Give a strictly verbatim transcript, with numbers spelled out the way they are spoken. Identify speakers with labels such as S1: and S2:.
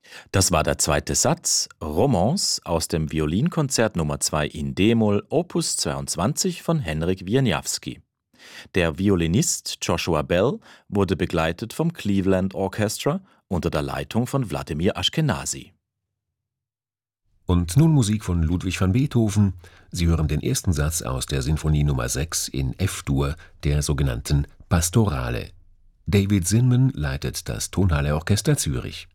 S1: Das war der zweite Satz, Romance aus dem Violinkonzert Nummer zwei in D-Moll, Opus zweiundzwanzig von Henryk Wieniawski. Der Violinist Joshua Bell wurde begleitet vom Cleveland Orchestra unter der Leitung von Wladimir Ashkenazy.
S2: Und nun Musik von Ludwig van Beethoven. Sie hören den ersten Satz aus der Sinfonie Nummer sechs in F-Dur, der sogenannten Pastorale. David Zinman leitet das Tonhalle Orchester Zürich.